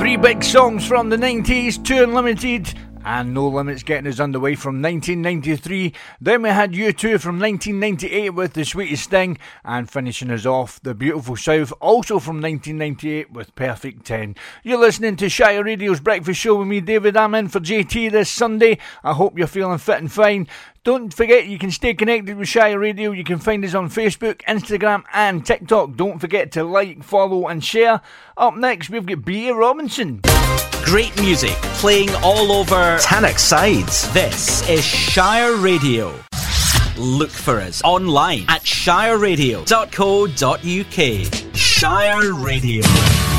Three big songs from the 90s, 2 Unlimited and No Limits getting us underway from 1993. Then we had U2 from 1998 with The Sweetest Thing, and finishing us off, The Beautiful South, also from 1998 with Perfect 10. You're listening to Shire Radio's Breakfast Show with me, David. I'm in for JT this Sunday. I hope you're feeling fit and fine. Don't forget you can stay connected with Shire Radio. You can find us on Facebook, Instagram and TikTok. Don't forget to like, follow and share. Up next we've got B.A. Robinson. Great music playing all over Tannock Sides. This is Shire Radio. Look for us online at shireradio.co.uk. Shire Radio.